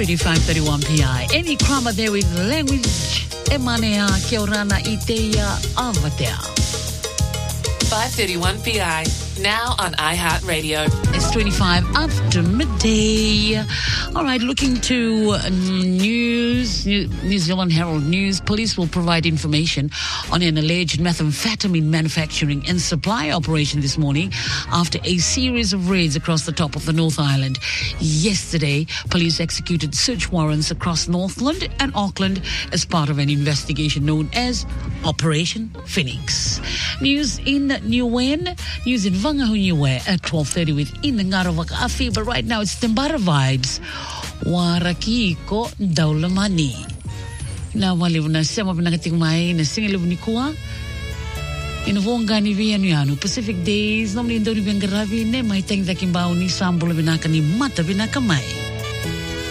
Radio 531 PI. Any crama there with language. Emanea kia orana iteia avatea. 531 PI, now on iHeartRadio. It's 25 after midday. All right, looking to New Zealand Herald News. Police will provide information on an alleged methamphetamine manufacturing and supply operation this morning after a series of raids across the top of the North Island. Yesterday, police executed search warrants across Northland and Auckland as part of an investigation known as Operation Phoenix. News in Niue, news in Whangahu at 12:30 with Ina Ngarawaka Afi, but right now it's Timbara Vibes. Warakiko Daulamani. Na waliw na sema pinakating mai na singilaw ni kuwa. Inavonga ni Vianuano Pacific Days, namni indo ni Bengaravi ne mai teng dakimbao ni sambulo binaka ni mata binakamai.